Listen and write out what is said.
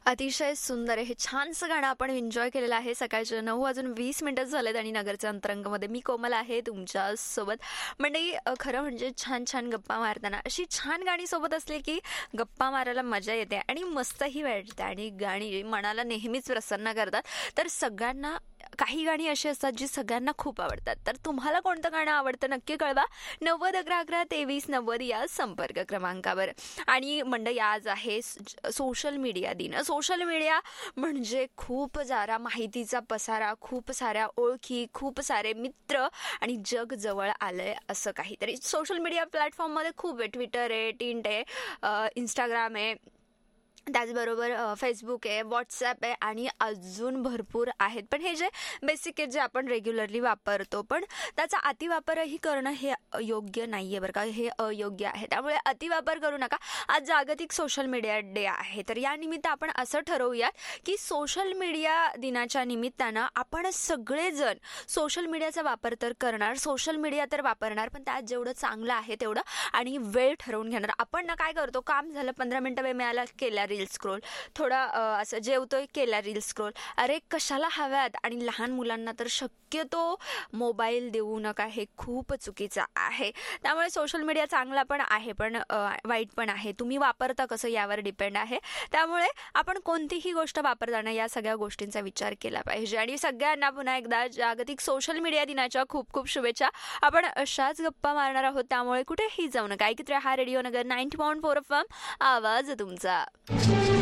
अतिशय सुंदर आहे. हे छानसं गाणं आपण एन्जॉय केलेलं आहे. सकाळचे 9:20 झालेत आणि नगरच्या अंतरंगमध्ये मी कोमल आहे तुमच्यासोबत. मंडळी, खरं म्हणजे छान छान गप्पा मारताना अशी छान गाणी सोबत असली की गप्पा मारायला मजा येते आणि मस्तही वाटते आणि गाणी मनाला नेहमीच प्रसन्न करतात. तर सगळ्यांना काही गाणी अशी असतात जी सगळ्यांना खूप आवडतात. तर तुम्हाला कोणतं गाणं आवडतं नक्की कळवा. 9011112390 या संपर्क क्रमांकावर. आणि मंडळी, आज आहे सोशल मीडिया दिन. सोशल मीडिया म्हणजे खूप सारा माहितीचा पसारा, खूप साऱ्या ओळखी, खूप सारे मित्र आणि जग जवळ आलंय असं काहीतरी. सोशल मीडिया प्लॅटफॉर्ममध्ये खूप आहे. ट्विटर आहे, टिंट आहे, इंस्टाग्राम आहे, त्याचबरोबर फेसबुक आहे, व्हॉट्सॲप आहे आणि अजून भरपूर आहेत. पण हे जे बेसिक आहे, जे आपण रेग्युलरली वापरतो, पण त्याचा अतिवापरही करणं हे योग्य नाही आहे बरं का. हे अयोग्य आहे. त्यामुळे अतिवापर करू नका. आज जागतिक सोशल मीडिया डे आहे. तर या निमित्त आपण असं ठरवूया की सोशल मीडिया दिनाच्या निमित्तानं आपण सगळेजण सोशल मीडियाचा वापर तर करणार, सोशल मीडिया तर वापरणार, पण त्यात जेवढं चांगलं आहे तेवढं आणि वेळ ठरवून घेणार. आपण ना काय करतो, काम झालं, 15 मिनटं वेळ मिळाला, केल्या रील स्क्रोल, थोडा असं जेवतोय, केला रील स्क्रोल. अरे कशाला हव्यात. आणि लहान मुलांना तर शक्यतो मोबाईल देऊ नका. हे खूप चुकीचं आहे. त्यामुळे सोशल मीडिया चांगला पण आहे, पण वाईट पण आहे. तुम्ही वापरता कसं यावर डिपेंड आहे. त्यामुळे आपण कोणतीही गोष्ट वापरताना या सगळ्या गोष्टींचा विचार केला पाहिजे. आणि सगळ्यांना पुन्हा एकदा जागतिक सोशल मीडिया दिनाच्या खूप खूप शुभेच्छा. आपण अशाच गप्पा मारणार आहोत, त्यामुळे कुठेही जाऊ नका. ऐकत राहा रेडिओ नगर 90.4 FM, आवाज तुमचा.